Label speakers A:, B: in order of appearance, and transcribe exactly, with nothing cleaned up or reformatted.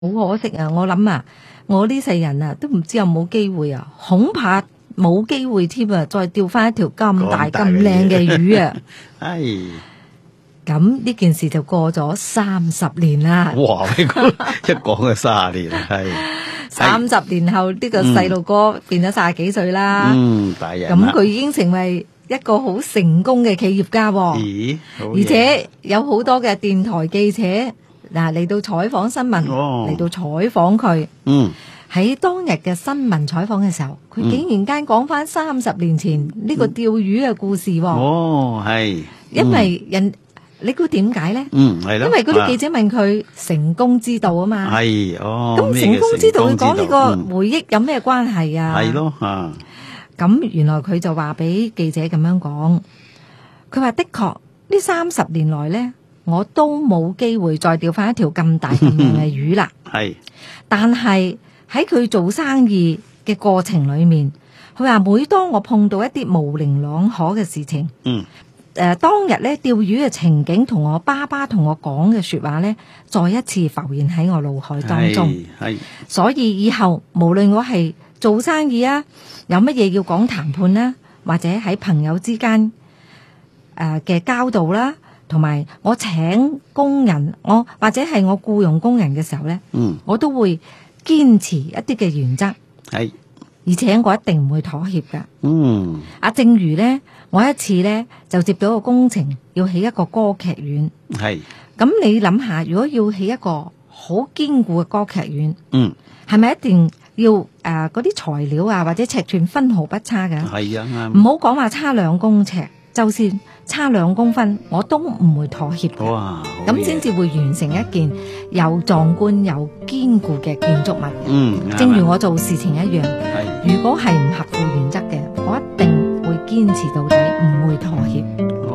A: 好可惜啊！我諗啊，我呢世人啊，都唔知有冇機會啊，恐怕冇機會添啊！再釣翻一條咁大咁靚嘅魚啊！
B: 係
A: 咁呢件事就過咗三十年啦。
B: 哇！一講就卅年，係
A: 三十年後呢個細路哥變咗卅幾歲啦。
B: 嗯，大人
A: 咁佢已經成為一個好成功嘅企業家喎。
B: 咦？
A: 而且有好多嘅電台記者嗱嚟到採訪新聞，嚟、
B: 哦、
A: 到採訪佢。
B: 嗯，
A: 喺當日嘅新聞採訪嘅時候，佢竟然間講翻三十年前呢個釣魚嘅故事。
B: 哦，係、嗯，
A: 因為人，你估點解咧？
B: 嗯，係咯。
A: 因為嗰啲記者問佢成功之道啊嘛。
B: 係，哦。
A: 咁成功之道，佢講呢個回憶有咩關係啊？
B: 係咯，啊。
A: 咁原來佢就話俾記者咁樣講，佢話的確呢三十年來咧，我都冇機會再釣翻一條咁大咁靚嘅魚啦。
B: 係，
A: 但係喺佢做生意嘅過程裏面，佢話每當我碰到一啲模棱兩可嘅事情，
B: 嗯，
A: 誒、呃，當日咧釣魚嘅情景同我爸爸同我講嘅說話咧，再一次浮現喺我腦海當中。
B: 係，
A: 所以以後無論我係做生意啊，有乜嘢要講談判啦，或者喺朋友之間誒嘅交道啦，同埋我請工人，我或者係我僱傭工人嘅時候咧，
B: 嗯，
A: 我都會堅持一啲嘅原則，
B: 係，
A: 而且我一定唔會妥協噶。
B: 嗯，
A: 啊，正如咧，我一次咧就接到個工程，要起一個歌劇院。
B: 係，
A: 咁你諗下，如果要起一個好堅固嘅歌劇院，
B: 嗯，
A: 係咪一定要誒嗰啲材料啊或者尺寸分毫不差嘅？
B: 係啊，
A: 唔好講話差兩公尺，就算差兩公分，我都唔會妥協嘅。
B: 哇！
A: 咁先至會完成一件又壯觀又堅固嘅建築物。
B: 嗯，
A: 正如我做事情一樣，
B: 係，
A: 如果係唔合乎原則嘅，我一定會堅持到底，唔會妥協。